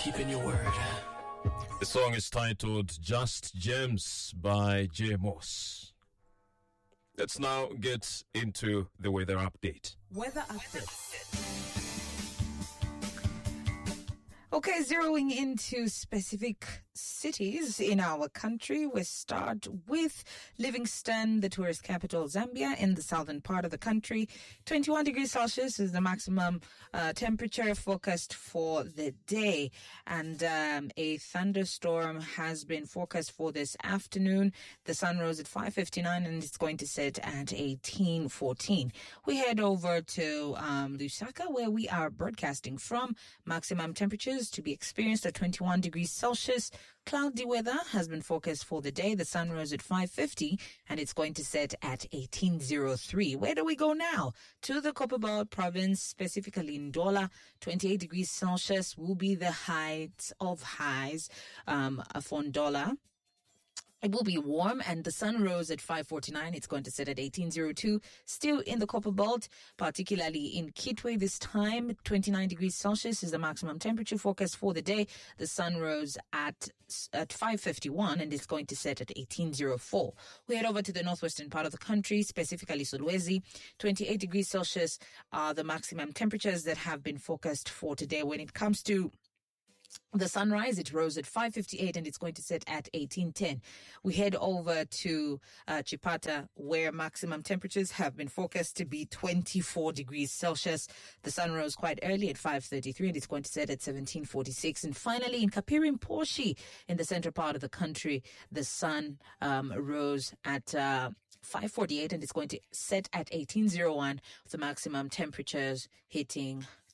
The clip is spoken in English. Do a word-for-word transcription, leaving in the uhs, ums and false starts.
keeping your word. The song is titled Just Gems by J. Moss. Let's now get into the weather update. Weather update. Okay, zeroing into specific cities in our country, we start with Livingstone, the tourist capital, Zambia, in the southern part of the country. twenty-one degrees Celsius is the maximum uh, temperature forecast for the day. And um, a thunderstorm has been forecast for this afternoon. The sun rose at five fifty-nine and it's going to set at eighteen fourteen. We head over to um, Lusaka, where we are broadcasting from. Maximum temperatures to be experienced at twenty-one degrees Celsius. Cloudy weather has been forecast for the day. The sun rose at five fifty and it's going to set at eighteen oh three. Where do we go now? To the Copperbelt province, specifically in Ndola. twenty-eight degrees Celsius will be the height of highs um, for Ndola. It will be warm and the sun rose at five forty-nine. It's going to set at eighteen oh two. Still in the Copperbelt, particularly in Kitwe this time, twenty-nine degrees Celsius is the maximum temperature forecast for the day. The sun rose at at five fifty-one and it's going to set at eighteen oh four. We head over to the northwestern part of the country, specifically Solwezi. twenty-eight degrees Celsius are the maximum temperatures that have been forecast for today. When it comes to the sunrise, it rose at five fifty-eight and it's going to set at eighteen ten. We head over to uh, Chipata, where maximum temperatures have been forecast to be twenty-four degrees Celsius. The sun rose quite early at five thirty-three and it's going to set at seventeen forty-six. And finally, in Kapirim Porshi, in the central part of the country, the sun um, rose at uh, five forty-eight and it's going to set at eighteen oh one, with the maximum temperatures hitting